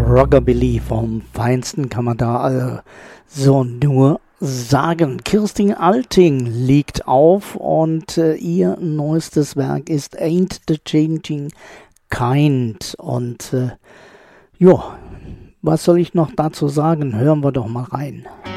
Rockabilly vom Feinsten, kann man da so nur sagen. Kirstin Alting legt auf und ihr neuestes Werk ist Ain't the Changing Kind. Und ja, was soll ich noch dazu sagen? Hören wir doch mal rein.